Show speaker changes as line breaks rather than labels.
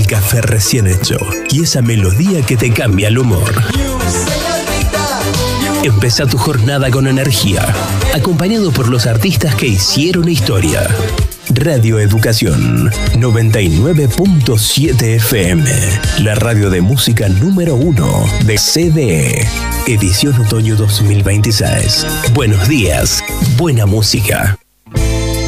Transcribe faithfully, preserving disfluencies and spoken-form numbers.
café recién hecho y esa melodía que te cambia el humor. Empezá tu jornada con energía, acompañado por los artistas que hicieron historia. Radio Educación noventa y nueve punto siete F M, la radio de música número uno de C D E, edición otoño dos mil veintiséis. Buenos días, buena música.